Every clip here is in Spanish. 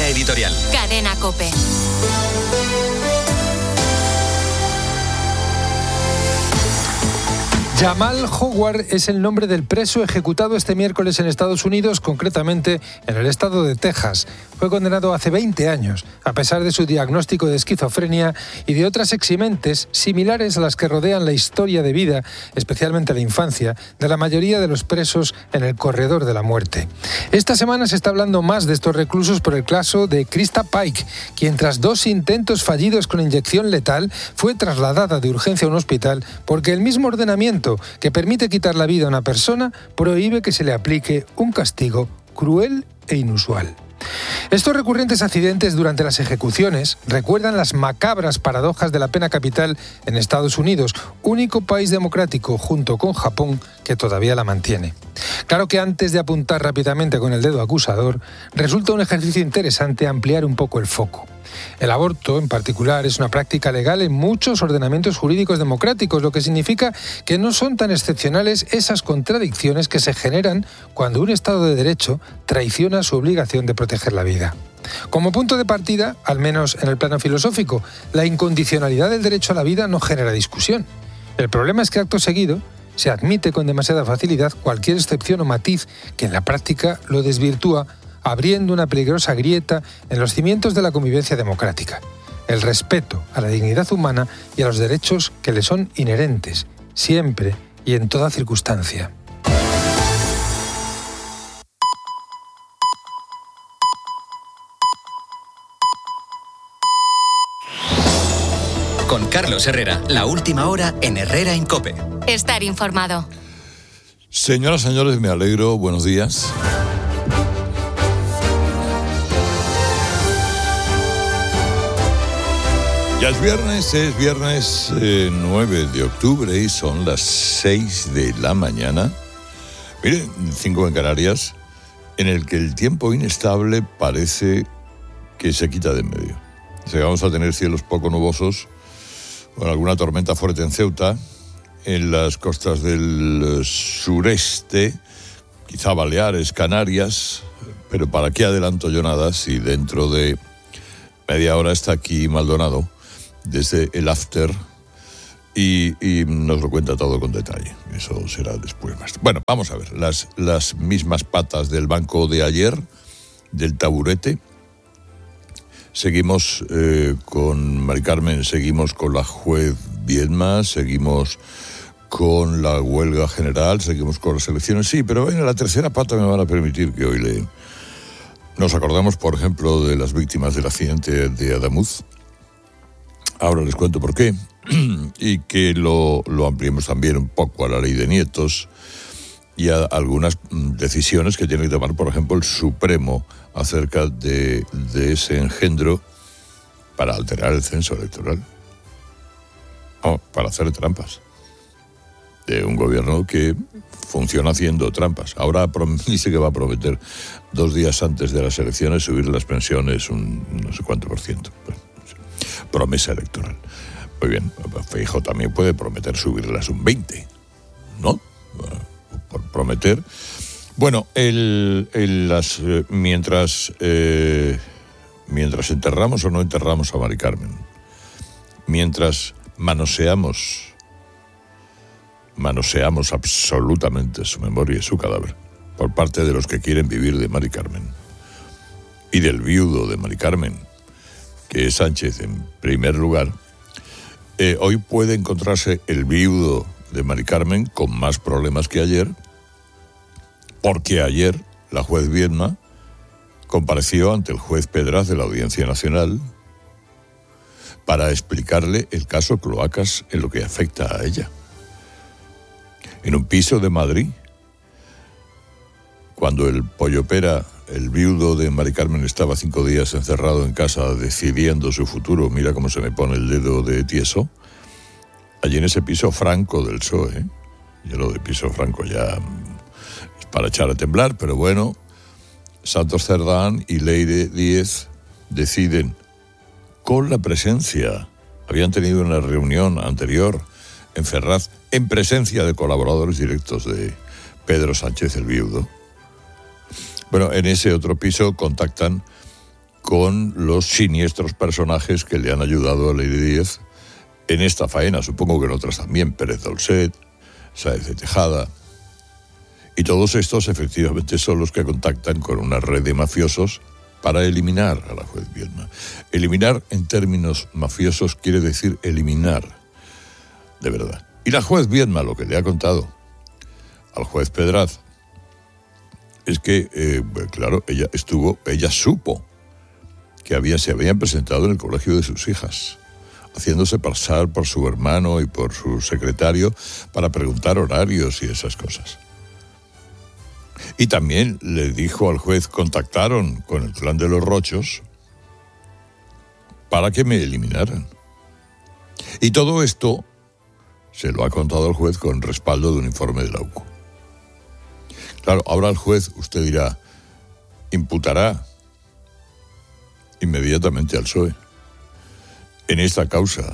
editorial. Cadena COPE. Jamal Howard es el nombre del preso ejecutado este miércoles en Estados Unidos, concretamente en el estado de Texas. Fue condenado hace 20 años, a pesar de su diagnóstico de esquizofrenia y de otras eximentes similares a las que rodean la historia de vida, especialmente la infancia, de la mayoría de los presos en el corredor de la muerte. Esta semana se está hablando más de estos reclusos por el caso de Krista Pike, quien tras 2 intentos fallidos con inyección letal fue trasladada de urgencia a un hospital porque el mismo ordenamiento que permite quitar la vida a una persona prohíbe que se le aplique un castigo cruel e inusual. Estos recurrentes accidentes durante las ejecuciones recuerdan las macabras paradojas de la pena capital en Estados Unidos, único país democrático junto con Japón que todavía la mantiene. Claro que antes de apuntar rápidamente con el dedo acusador, resulta un ejercicio interesante ampliar un poco el foco. El aborto, en particular, es una práctica legal en muchos ordenamientos jurídicos democráticos, lo que significa que no son tan excepcionales esas contradicciones que se generan cuando un Estado de Derecho traiciona su obligación de proteger la vida. Como punto de partida, al menos en el plano filosófico, la incondicionalidad del derecho a la vida no genera discusión. El problema es que acto seguido se admite con demasiada facilidad cualquier excepción o matiz que en la práctica lo desvirtúa, abriendo una peligrosa grieta en los cimientos de la convivencia democrática. El respeto a la dignidad humana y a los derechos que le son inherentes, siempre y en toda circunstancia. Con Carlos Herrera, la última hora en Herrera en COPE. Estar informado. Señoras, señores, me alegro. Buenos días. Ya es viernes 9 de octubre y son las 6 de la mañana. Miren, 5 en Canarias, en el que el tiempo inestable parece que se quita de en medio. O sea, vamos a tener cielos poco nubosos, con alguna tormenta fuerte en Ceuta, en las costas del sureste, quizá Baleares, Canarias, pero ¿para qué adelanto yo nada si dentro de media hora está aquí Maldonado desde el after y nos lo cuenta todo con detalle? Eso será después más. Bueno, vamos a ver, las mismas patas del banco de ayer, del taburete. Seguimos con Mari Carmen, seguimos con la juez Viedma, seguimos con la huelga general, seguimos con las elecciones, sí, pero en la tercera pata me van a permitir que hoy nos acordamos, por ejemplo, de las víctimas del accidente de Adamuz. Ahora les cuento por qué, y que lo ampliemos también un poco a la ley de nietos y a algunas decisiones que tiene que tomar, por ejemplo, el Supremo acerca de ese engendro para alterar el censo electoral. No, para hacer trampas. De un gobierno que funciona haciendo trampas. Ahora dice que va a prometer 2 días antes de las elecciones subir las pensiones un no sé cuánto %. Bueno, promesa electoral. Muy bien, Feijóo también puede prometer subirlas un 20, ¿no? Por prometer. Bueno, mientras enterramos o no enterramos a Mari Carmen, mientras manoseamos absolutamente su memoria y su cadáver por parte de los que quieren vivir de Mari Carmen y del viudo de Mari Carmen, que es Sánchez en primer lugar, hoy puede encontrarse el viudo de Mari Carmen con más problemas que ayer, porque ayer la juez Viedma compareció ante el juez Pedraz de la Audiencia Nacional para explicarle el caso Cloacas en lo que afecta a ella. En un piso de Madrid, cuando el Pollo Pera, el viudo de Mari Carmen, estaba 5 días encerrado en casa decidiendo su futuro, mira cómo se me pone el dedo de tieso, allí en ese piso franco del PSOE, yo lo de piso franco ya es para echar a temblar, pero bueno, Santos Cerdán y Leire Díez deciden, con la presencia, habían tenido una reunión anterior en Ferraz, en presencia de colaboradores directos de Pedro Sánchez el viudo. Bueno, en ese otro piso contactan con los siniestros personajes que le han ayudado a Lady Díez en esta faena, supongo que en otras también, Pérez Dolcet, Sáez de Tejada. Y todos estos efectivamente son los que contactan con una red de mafiosos para eliminar a la juez Viedma. Eliminar en términos mafiosos quiere decir eliminar, de verdad. Y la juez Viedma lo que le ha contado al juez Pedraz es que, claro, ella supo que se habían presentado en el colegio de sus hijas, haciéndose pasar por su hermano y por su secretario para preguntar horarios y esas cosas. Y también le dijo al juez, contactaron con el clan de los Rochos para que me eliminaran. Y todo esto se lo ha contado al juez con respaldo de un informe de la UCO. Claro, ahora el juez, usted dirá, imputará inmediatamente al PSOE en esta causa,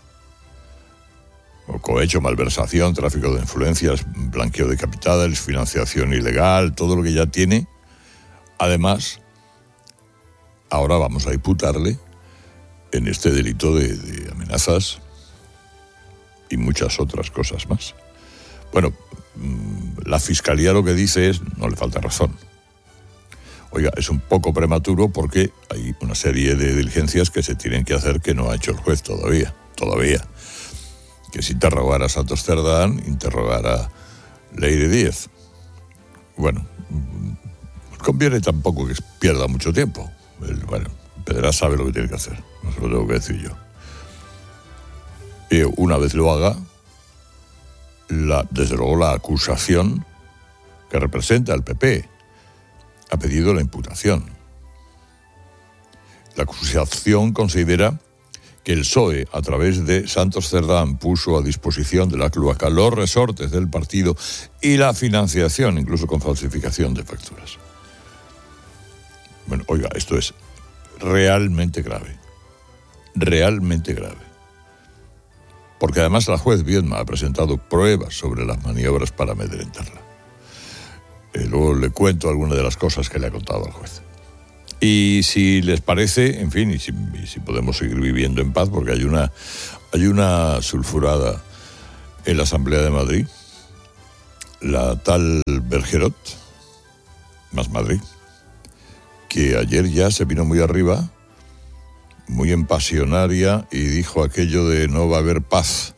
o cohecho, malversación, tráfico de influencias, blanqueo de capitales, financiación ilegal, todo lo que ya tiene. Además, ahora vamos a imputarle en este delito de amenazas y muchas otras cosas más. Bueno, la Fiscalía lo que dice es, no le falta razón. Oiga, es un poco prematuro porque hay una serie de diligencias que se tienen que hacer que no ha hecho el juez todavía. Que es interrogar a Santos Cerdán, interrogar a Lady Díez. Bueno, conviene tampoco que pierda mucho tiempo. Bueno, Pedraz sabe lo que tiene que hacer, no se lo tengo que decir yo. Y una vez lo haga, desde luego la acusación que representa al PP ha pedido la imputación. La acusación considera que el PSOE, a través de Santos Cerdán, puso a disposición de la cloaca los resortes del partido y la financiación, incluso con falsificación de facturas. Bueno, oiga, esto es realmente grave. Realmente grave. Porque además la juez Viedma ha presentado pruebas sobre las maniobras para amedrentarla. Luego le cuento algunas de las cosas que le ha contado al juez. Y si les parece, en fin, y si podemos seguir viviendo en paz, porque hay una sulfurada en la Asamblea de Madrid, la tal Bergerot, más Madrid, que ayer ya se vino muy arriba, muy empasionaria, y dijo aquello de no va a haber paz.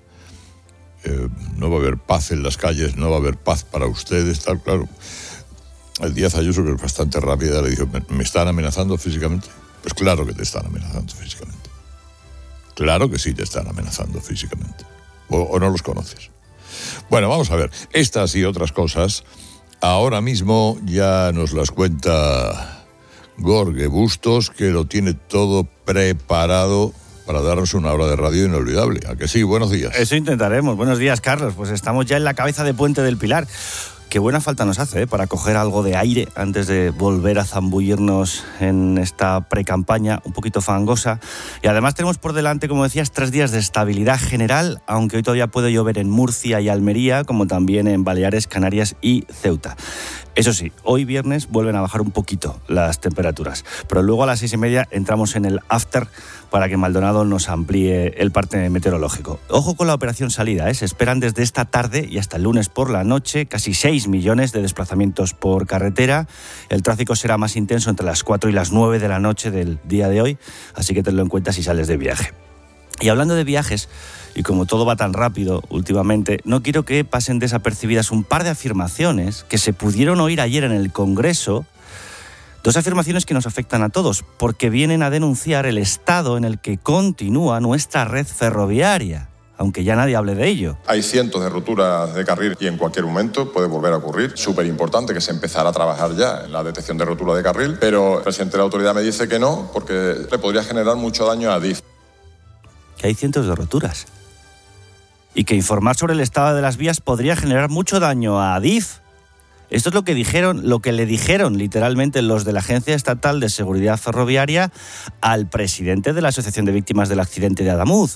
No va a haber paz en las calles, no va a haber paz para ustedes, tal, claro. El Díaz Ayuso, que es bastante rápida, le dijo, ¿me están amenazando físicamente? Pues claro que te están amenazando físicamente. Claro que sí te están amenazando físicamente. O no los conoces. Bueno, vamos a ver. Estas y otras cosas, ahora mismo ya nos las cuenta Jorge Bustos, que lo tiene todo preparado para darnos una hora de radio inolvidable. ¿A que sí? Buenos días. Eso intentaremos. Buenos días, Carlos. Pues estamos ya en la cabeza de Puente del Pilar. Qué buena falta nos hace, para coger algo de aire antes de volver a zambullirnos en esta precampaña un poquito fangosa. Y además tenemos por delante, como decías, 3 días de estabilidad general, aunque hoy todavía puede llover en Murcia y Almería, como también en Baleares, Canarias y Ceuta. Eso sí, hoy viernes vuelven a bajar un poquito las temperaturas, pero luego a las 6:30 entramos en el after para que Maldonado nos amplíe el parte meteorológico. Ojo con la operación salida, se esperan desde esta tarde y hasta el lunes por la noche casi 6 millones de desplazamientos por carretera. El tráfico será más intenso entre las 4 y las 9 de la noche del día de hoy, así que tenlo en cuenta si sales de viaje. Y hablando de viajes, y como todo va tan rápido últimamente, no quiero que pasen desapercibidas un par de afirmaciones que se pudieron oír ayer en el Congreso. 2 afirmaciones que nos afectan a todos, porque vienen a denunciar el estado en el que continúa nuestra red ferroviaria, aunque ya nadie hable de ello. Hay cientos de roturas de carril y en cualquier momento puede volver a ocurrir. Súper importante que se empezara a trabajar ya en la detección de rotura de carril, pero el presidente de la autoridad me dice que no, porque le podría generar mucho daño a Adif. Que hay cientos de roturas. Y que informar sobre el estado de las vías podría generar mucho daño a Adif. Esto es lo que le dijeron literalmente los de la Agencia Estatal de Seguridad Ferroviaria al presidente de la Asociación de Víctimas del Accidente de Adamuz,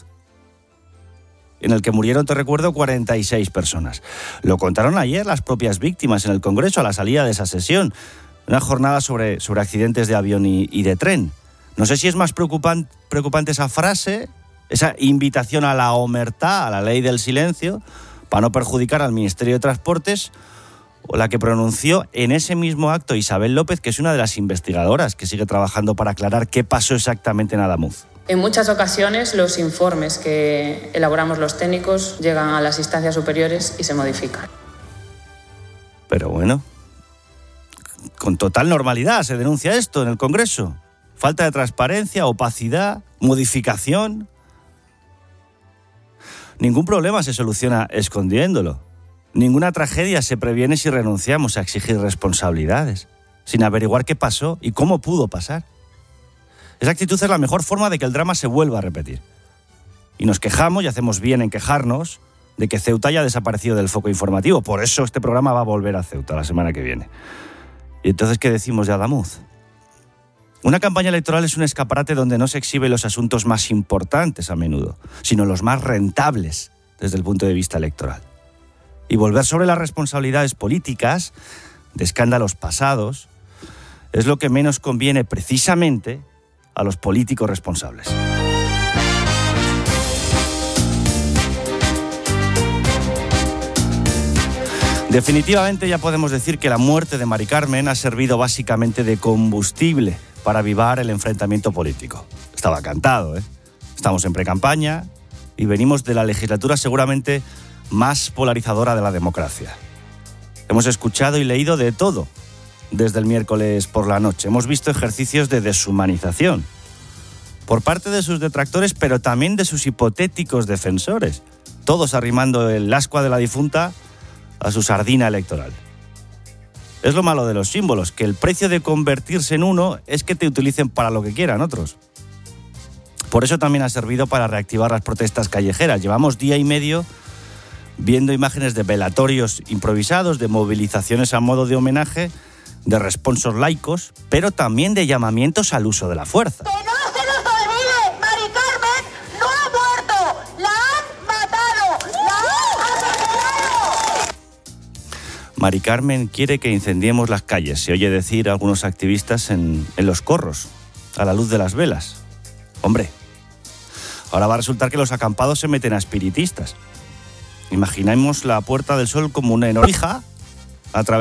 en el que murieron, te recuerdo, 46 personas. Lo contaron ayer las propias víctimas en el Congreso a la salida de esa sesión, una jornada sobre accidentes de avión y de tren. No sé si es más preocupante esa frase, esa invitación a la omertá, a la ley del silencio, para no perjudicar al Ministerio de Transportes, o la que pronunció en ese mismo acto Isabel López, que es una de las investigadoras que sigue trabajando para aclarar qué pasó exactamente en Adamuz. En muchas ocasiones los informes que elaboramos los técnicos llegan a las instancias superiores y se modifican. Pero bueno, con total normalidad se denuncia esto en el Congreso. Falta de transparencia, opacidad, modificación. Ningún problema se soluciona escondiéndolo. Ninguna tragedia se previene si renunciamos a exigir responsabilidades, sin averiguar qué pasó y cómo pudo pasar. Esa actitud es la mejor forma de que el drama se vuelva a repetir. Y nos quejamos, y hacemos bien en quejarnos, de que Ceuta haya desaparecido del foco informativo. Por eso este programa va a volver a Ceuta la semana que viene. ¿Y entonces qué decimos de Adamuz? Una campaña electoral es un escaparate donde no se exhiben los asuntos más importantes a menudo, sino los más rentables desde el punto de vista electoral. Y volver sobre las responsabilidades políticas, de escándalos pasados, es lo que menos conviene precisamente a los políticos responsables. Definitivamente ya podemos decir que la muerte de Mari Carmen ha servido básicamente de combustible para avivar el enfrentamiento político. Estaba cantado, ¿eh? Estamos en precampaña y venimos de la legislatura seguramente más polarizadora de la democracia. Hemos escuchado y leído de todo desde el miércoles por la noche. Hemos visto ejercicios de deshumanización por parte de sus detractores, pero también de sus hipotéticos defensores, todos arrimando el ascua de la difunta a su sardina electoral. Es lo malo de los símbolos, que el precio de convertirse en uno es que te utilicen para lo que quieran otros. Por eso también ha servido para reactivar las protestas callejeras. Llevamos día y medio viendo imágenes de velatorios improvisados, de movilizaciones a modo de homenaje, de responsos laicos, pero también de llamamientos al uso de la fuerza. ¡Que no se nos olvide! ¡Mari Carmen no ha muerto! ¡La han matado! ¡La han asesinado! Mari Carmen quiere que incendiemos las calles, se oye decir a algunos activistas en los corros, a la luz de las velas. Hombre, ahora va a resultar que los acampados se meten a espiritistas. Imaginemos la Puerta del Sol como una enorme hija a través